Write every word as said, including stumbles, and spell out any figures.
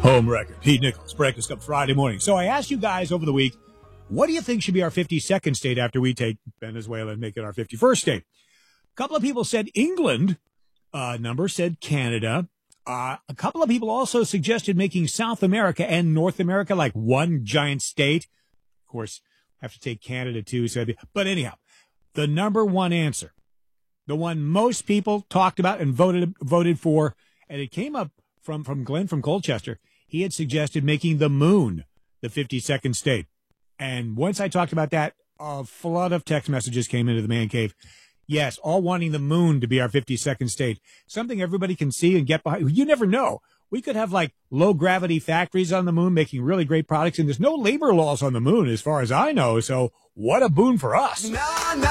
Home record. Pete Nichols, Breakfast Cup Friday morning. So I asked you guys over the week, what do you think should be our fifty-second state after we take Venezuela and make it our fifty-first state? A couple of people said England. A uh, number said Canada. Uh, a couple of people also suggested making South America and North America like one giant state. Of course, I have to take Canada too. So, but anyhow, the number one answer, the one most people talked about and voted voted for, and it came up from, from Glenn from Colchester. He had suggested making the moon the fifty-second state. And once I talked about that, a flood of text messages came into the man cave. Yes, all wanting the moon to be our fifty-second state. Something everybody can see and get behind. You never know. We could have like low gravity factories on the moon making really great products. And there's no labor laws on the moon as far as I know. So what a boon for us. No, no.